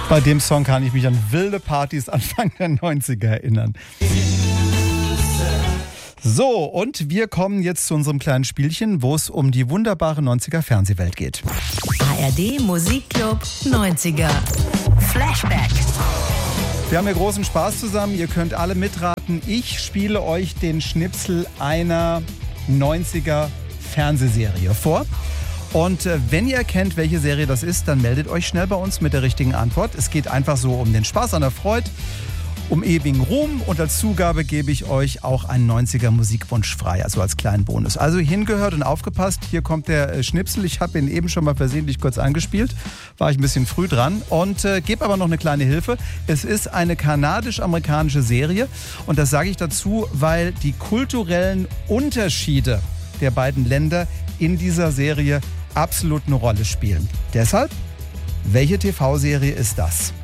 Bei dem Song kann ich mich an wilde Partys Anfang der 90er erinnern. So, und wir kommen jetzt zu unserem kleinen Spielchen, wo es um die wunderbare 90er Fernsehwelt geht. ARD Musikclub 90er Flashback. Wir haben hier großen Spaß zusammen, ihr könnt alle mitraten. Ich spiele euch den Schnipsel einer 90er Fernsehserie vor. Und wenn ihr erkennt, welche Serie das ist, dann meldet euch schnell bei uns mit der richtigen Antwort. Es geht einfach so um den Spaß an der Freude, um ewigen Ruhm, und als Zugabe gebe ich euch auch einen 90er Musikwunsch frei, also als kleinen Bonus. Also hingehört und aufgepasst, hier kommt der Schnipsel. Ich habe ihn eben schon mal versehentlich kurz angespielt, war ich ein bisschen früh dran, und gebe aber noch eine kleine Hilfe. Es ist eine kanadisch-amerikanische Serie, und das sage ich dazu, weil die kulturellen Unterschiede der beiden Länder in dieser Serie absolut eine Rolle spielen. Deshalb, welche TV-Serie ist das?